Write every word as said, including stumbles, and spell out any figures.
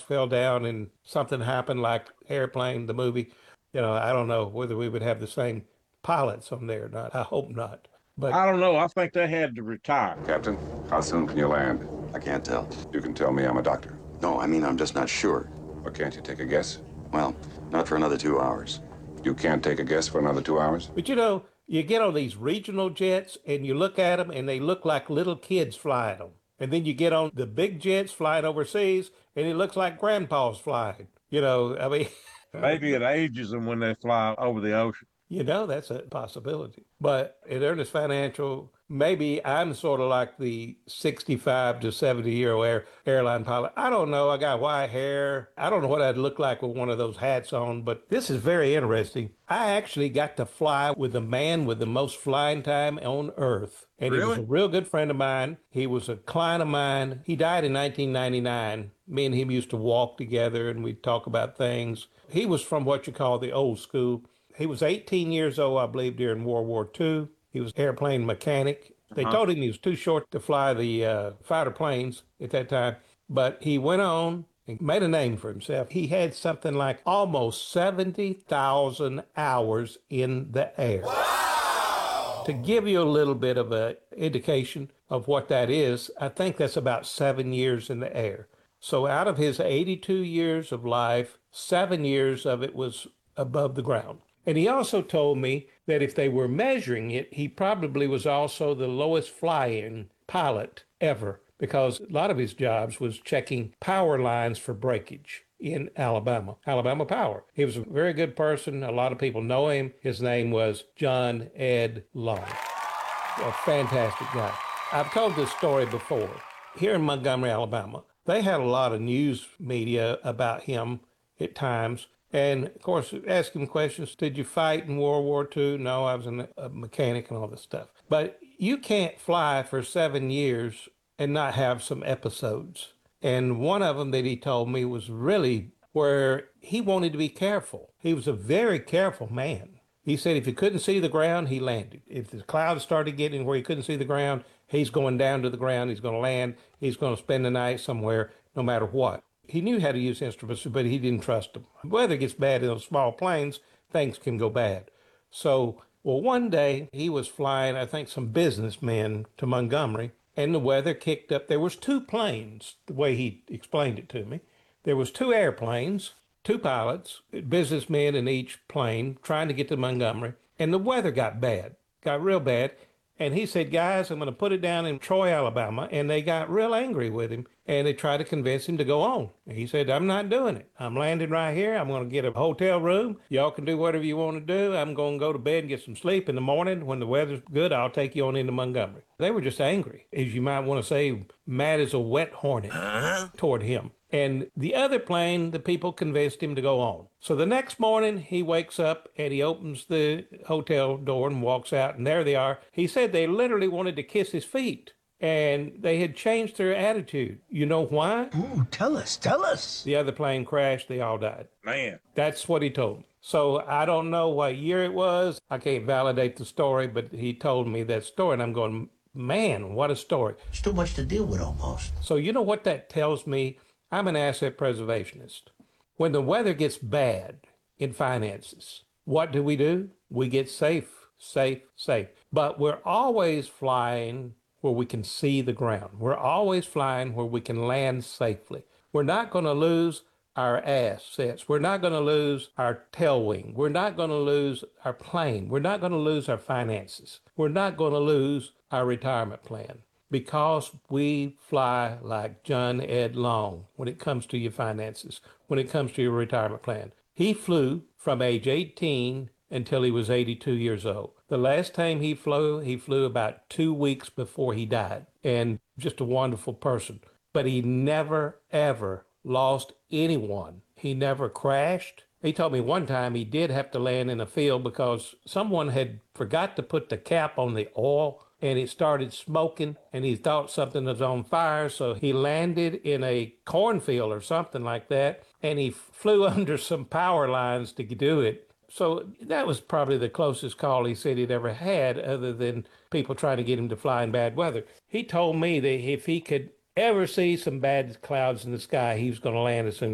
fell down and something happened like Airplane, the movie, you know, I don't know whether we would have the same pilots on there or not. I hope not. But I don't know. I think they had to retire. Captain, how soon can you land? I can't tell. You can tell me I'm a doctor. No, I mean, I'm just not sure. Or can't you take a guess? Well, not for another two hours. You can't take a guess for another two hours? but you know, you get on these regional jets and you look at them and they look like little kids flying them. And then you get on the big jets flying overseas and it looks like grandpa's flying. You know, I mean, Maybe it ages them when they fly over the ocean. you know, that's a possibility. But in Ernest Financial, maybe I'm sort of like the sixty-five to seventy year old air, airline pilot. I don't know. I got white hair. I don't know what I'd look like with one of those hats on, but this is very interesting. I actually got to fly with the man with the most flying time on earth. And he was a Really? real good friend of mine. He was a client of mine. He died in nineteen ninety-nine. Me and him used to walk together and we'd talk about things. He was from what you call the old school. He was eighteen years old, I believe, during World War Two. He was an airplane mechanic. They Uh-huh. told him he was too short to fly the uh, fighter planes at that time, but he went on and made a name for himself. He had something like almost seventy thousand hours in the air. To give you a little bit of an indication of what that is, I think that's about seven years in the air. So out of his eighty-two years of life, seven years of it was above the ground. And he also told me that if they were measuring it, he probably was also the lowest flying pilot ever because a lot of his jobs was checking power lines for breakage in Alabama, Alabama Power. He was a very good person. A lot of people know him. His name was John Ed Long. A fantastic guy. I've told this story before. Here in Montgomery, Alabama, they had a lot of news media about him at times. And of course, ask him questions. Did you fight in World War Two? No, I was a a mechanic and all this stuff. But you can't fly for seven years and not have some episodes. And one of them that he told me was really where he wanted to be careful. He was a very careful man. He said if he couldn't see the ground, he landed. If the clouds started getting where he couldn't see the ground, he's going down to the ground. He's going to land. He's going to spend the night somewhere, no matter what. He knew how to use instruments, but he didn't trust them. Weather gets bad in those small planes, things can go bad. So, well, one day he was flying, I think, some businessmen to Montgomery, and the weather kicked up. There was two planes, the way he explained it to me. There was two airplanes, two pilots, businessmen in each plane, trying to get to Montgomery, and the weather got bad, got real bad. And he said, guys, I'm going to put it down in Troy, Alabama. And they got real angry with him. And they tried to convince him to go on. And he said, I'm not doing it. I'm landing right here. I'm going to get a hotel room. Y'all can do whatever you want to do. I'm going to go to bed and get some sleep. In the morning, when the weather's good, I'll take you on into Montgomery. They were just angry, as you might want to say, mad as a wet hornet toward him. And the other plane, the people convinced him to go on. So the next morning, he wakes up and he opens the hotel door and walks out, and there they are. He said they literally wanted to kiss his feet, and they had changed their attitude. You know why? Ooh, tell us, tell us. The other plane crashed. They all died. Man. That's what he told me. So I don't know what year it was. I can't validate the story, but he told me that story, and I'm going, man, what a story. It's too much to deal with almost. So you know what that tells me? I'm an asset preservationist. When the weather gets bad in finances, what do we do? We get safe, safe, safe. But we're always flying where we can see the ground. We're always flying where we can land safely. We're not going to lose our assets. We're not going to lose our tail wing. We're not going to lose our plane. We're not going to lose our finances. We're not going to lose our retirement plan, because we fly like John Ed Long when it comes to your finances, when it comes to your retirement plan. He flew from age eighteen until he was eighty-two years old. The last time he flew, he flew about two weeks before he died, and just a wonderful person. But he never, ever lost anyone. He never crashed. He told me one time he did have to land in a field because someone had forgot to put the cap on the oil, and it started smoking, and he thought something was on fire, so he landed in a cornfield or something like that, and he flew under some power lines to do it. So that was probably the closest call he said he'd ever had, other than people trying to get him to fly in bad weather. He told me that if he could ever see some bad clouds in the sky, he was going to land as soon